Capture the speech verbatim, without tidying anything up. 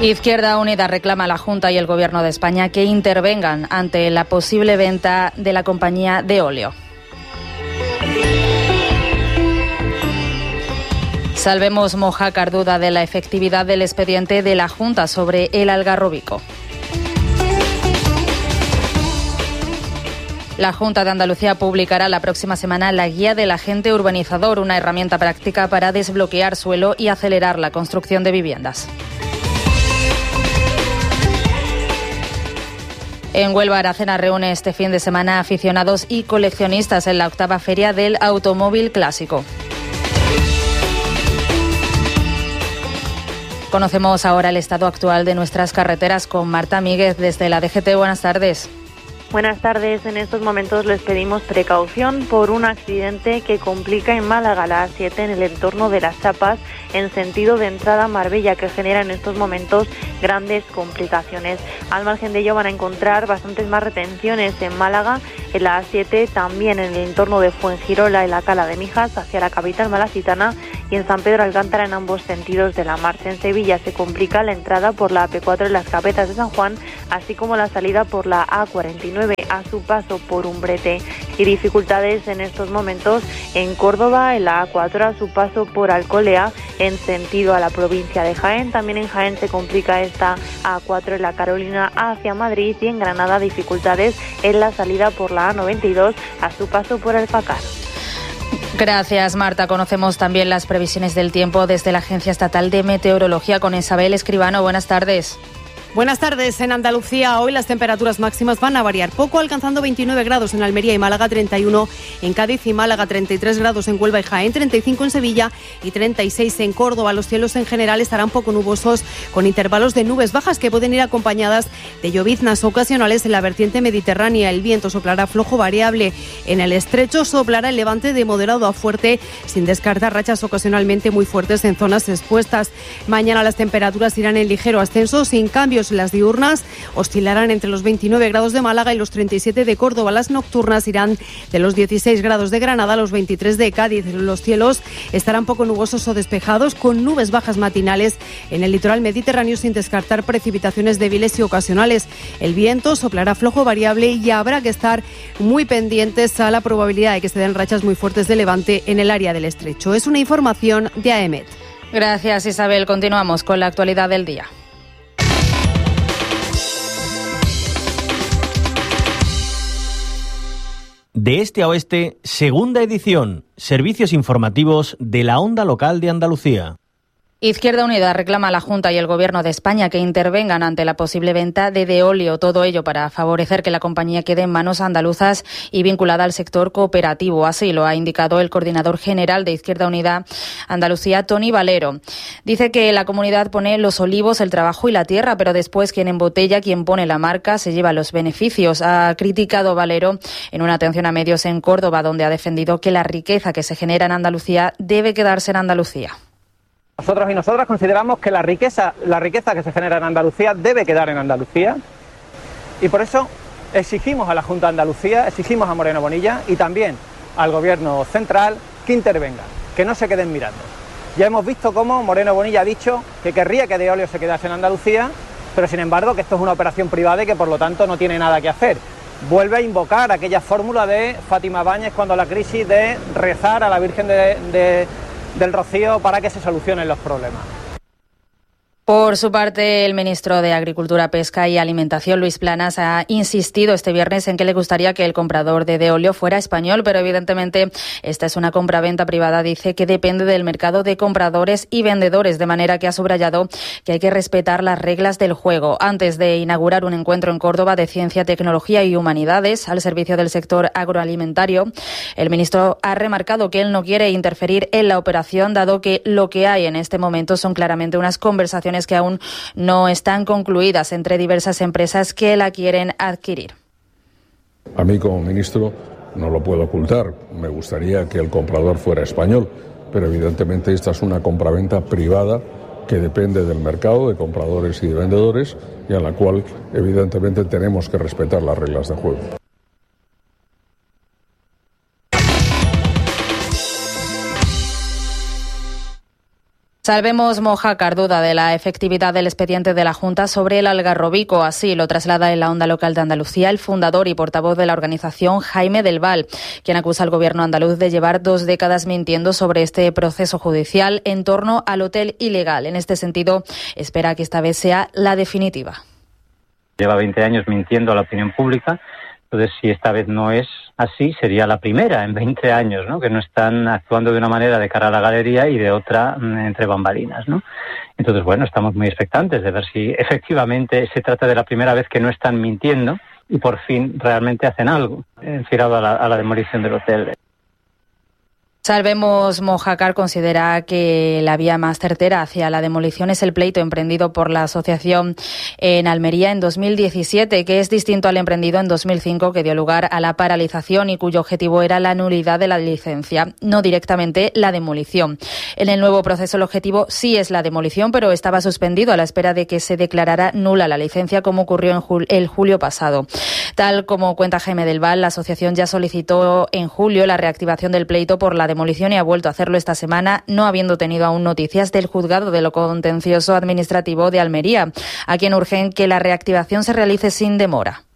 Izquierda Unida reclama a la Junta y el Gobierno de España que intervengan ante la posible venta de la compañía Deolio. Salvemos Mojácar duda de la efectividad del expediente de la Junta sobre el Algarrobico. La Junta de Andalucía publicará la próxima semana la Guía del Agente Urbanizador, una herramienta práctica para desbloquear suelo y acelerar la construcción de viviendas. En Huelva, Aracena reúne este fin de semana aficionados y coleccionistas en la octava feria del automóvil clásico. Conocemos ahora el estado actual de nuestras carreteras con Marta Míguez desde la D G T. Buenas tardes. Buenas tardes. En estos momentos les pedimos precaución por un accidente que complica en Málaga la A siete en el entorno de Las Chapas en sentido de entrada a Marbella, que genera en estos momentos grandes complicaciones. Al margen de ello van a encontrar bastantes más retenciones en Málaga, en la A siete, también en el entorno de Fuengirola y la Cala de Mijas hacia la capital malacitana y en San Pedro Alcántara en ambos sentidos de la marcha. En Sevilla se complica la entrada por la A P cuatro en las Capetas de San Juan, así como la salida por la A cuarenta y nueve a su paso por Umbrete, y dificultades en estos momentos en Córdoba, en la A cuatro a su paso por Alcolea en sentido a la provincia de Jaén. También en Jaén se complica esta A cuatro en la Carolina hacia Madrid, y en Granada dificultades en la salida por la A noventa y dos a su paso por Alfacar. Gracias, Marta. Conocemos también las previsiones del tiempo desde la Agencia Estatal de Meteorología con Isabel Escribano. Buenas tardes. Buenas tardes. En Andalucía hoy las temperaturas máximas van a variar poco, alcanzando veintinueve grados en Almería y Málaga, treinta y uno en Cádiz y Málaga, treinta y tres grados en Huelva y Jaén, treinta y cinco en Sevilla y treinta y seis en Córdoba. Los cielos en general estarán poco nubosos, con intervalos de nubes bajas que pueden ir acompañadas de lloviznas ocasionales en la vertiente mediterránea. El viento soplará flojo variable. En el estrecho soplará el levante de moderado a fuerte, sin descartar rachas ocasionalmente muy fuertes en zonas expuestas. Mañana las temperaturas irán en ligero ascenso, sin cambios. Las diurnas oscilarán entre los veintinueve grados de Málaga y los treinta y siete de Córdoba. Las nocturnas irán de los dieciséis grados de Granada a los veintitrés de Cádiz. Los cielos estarán poco nubosos o despejados, con nubes bajas matinales en el litoral mediterráneo, sin descartar precipitaciones débiles y ocasionales. El viento soplará flojo variable y habrá que estar muy pendientes a la probabilidad de que se den rachas muy fuertes de levante en el área del estrecho. Es una información de A E M E T. Gracias, Isabel. Continuamos con la actualidad del día. De este a oeste, segunda edición, servicios informativos de la onda local de Andalucía. Izquierda Unida reclama a la Junta y el Gobierno de España que intervengan ante la posible venta de Deolio, todo ello para favorecer que la compañía quede en manos andaluzas y vinculada al sector cooperativo. Así lo ha indicado el coordinador general de Izquierda Unida Andalucía, Tony Valero. Dice que la comunidad pone los olivos, el trabajo y la tierra, pero después quien embotella, quien pone la marca, se lleva los beneficios. Ha criticado Valero en una atención a medios en Córdoba, donde ha defendido que la riqueza que se genera en Andalucía debe quedarse en Andalucía. Nosotros y nosotras consideramos que la riqueza, la riqueza que se genera en Andalucía debe quedar en Andalucía, y por eso exigimos a la Junta de Andalucía, exigimos a Moreno Bonilla y también al Gobierno central que intervengan, que no se queden mirando. Ya hemos visto cómo Moreno Bonilla ha dicho que querría que Deolio se quedase en Andalucía, pero sin embargo que esto es una operación privada y que por lo tanto no tiene nada que hacer. Vuelve a invocar aquella fórmula de Fátima Báñez cuando la crisis de rezar a la Virgen de... de del Rocío para que se solucionen los problemas. Por su parte, el ministro de Agricultura, Pesca y Alimentación, Luis Planas, ha insistido este viernes en que le gustaría que el comprador de Deolio fuera español, pero evidentemente esta es una compraventa privada, dice, que depende del mercado de compradores y vendedores, de manera que ha subrayado que hay que respetar las reglas del juego. Antes de inaugurar un encuentro en Córdoba de Ciencia, Tecnología y Humanidades al servicio del sector agroalimentario, el ministro ha remarcado que él no quiere interferir en la operación, dado que lo que hay en este momento son claramente unas conversaciones que aún no están concluidas entre diversas empresas que la quieren adquirir. A mí como ministro no lo puedo ocultar, me gustaría que el comprador fuera español, pero evidentemente esta es una compraventa privada que depende del mercado de compradores y de vendedores y en la cual evidentemente tenemos que respetar las reglas de juego. Salvemos Mojácar duda de la efectividad del expediente de la Junta sobre el Algarrobico. Así lo traslada en la Onda Local de Andalucía el fundador y portavoz de la organización, Jaime del Val, quien acusa al gobierno andaluz de llevar dos décadas mintiendo sobre este proceso judicial en torno al hotel ilegal. En este sentido, espera que esta vez sea la definitiva. Lleva veinte años mintiendo a la opinión pública. Entonces, si esta vez no es así, sería la primera en veinte años, ¿no? Que no están actuando de una manera de cara a la galería y de otra entre bambalinas, ¿no? Entonces, bueno, estamos muy expectantes de ver si efectivamente se trata de la primera vez que no están mintiendo y por fin realmente hacen algo enfilado a la, a la demolición del hotel. Salvemos Mojácar considera que la vía más certera hacia la demolición es el pleito emprendido por la asociación en Almería en dos mil diecisiete, que es distinto al emprendido en dos mil cinco, que dio lugar a la paralización y cuyo objetivo era la nulidad de la licencia, no directamente la demolición. En el nuevo proceso el objetivo sí es la demolición, pero estaba suspendido a la espera de que se declarara nula la licencia, como ocurrió en jul- el julio pasado. Tal como cuenta Jaime del Val, la asociación ya solicitó en julio la reactivación del pleito por la demolición y ha vuelto a hacerlo esta semana, no habiendo tenido aún noticias del juzgado de lo contencioso administrativo de Almería, a quien urgen que la reactivación se realice sin demora.